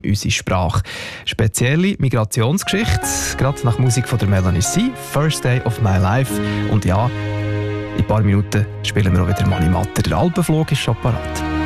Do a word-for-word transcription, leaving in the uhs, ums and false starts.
unsere Sprache. Spezielle Migrationsgeschichte, gerade nach Musik von der Melanie C. First Day of My Life. Und ja, in ein paar Minuten spielen wir auch wieder Mani Matter. Der Alpenflug ist schon parat.